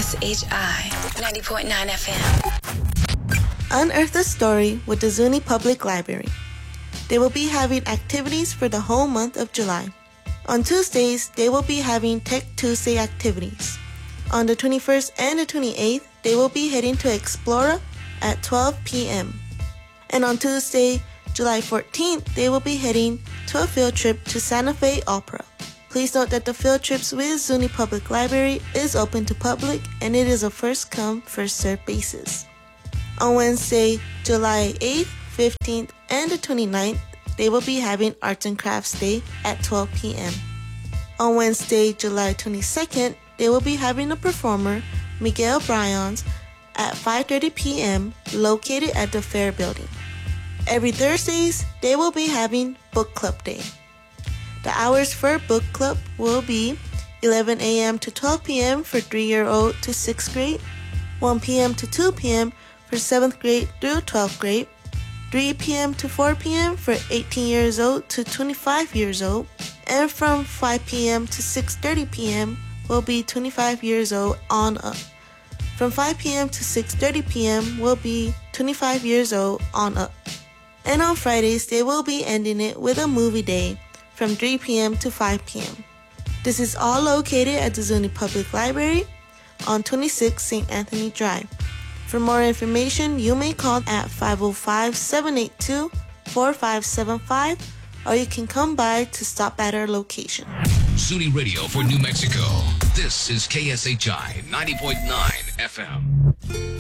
KSHI 90.9 FM. Unearth a story with the Zuni Public Library. They will be having activities for the whole month of July. On Tuesdays, they will be having Tech Tuesday activities. On the 21st and the 28th, they will be heading to Explora at 12 p.m. And on Tuesday, July 14th, they will be heading to a field trip to Santa Fe Opera. Please note that the field trips with Zuni Public Library is open to public and it is a first come, first served basis. On Wednesday, July 8th, 15th, and the 29th, they will be having Arts and Crafts Day at 12 p.m. On Wednesday, July 22nd, they will be having a performer, Miguel Bryans, at 5:30 p.m. located at the Fair Building. Every Thursdays, they will be having Book Club Day. The hours for Book Club will be 11 a.m. to 12 p.m. for 3-year-old to 6th grade, 1 p.m. to 2 p.m. for 7th grade through 12th grade, 3 p.m. to 4 p.m. for 18 years old to 25 years old, and from 5 p.m. to 6:30 p.m. will be 25 years old on up. From 5 p.m. to 6:30 p.m. will be 25 years old on up. And on Fridays, they will be ending it with a movie day from 3 p.m. to 5 p.m. This is all located at the Zuni Public Library on 26 St. Anthony Drive. For more information, you may call at 505-782-4575, or you can come by to stop at our location. Zuni Radio for New Mexico. This is KSHI 90.9 FM.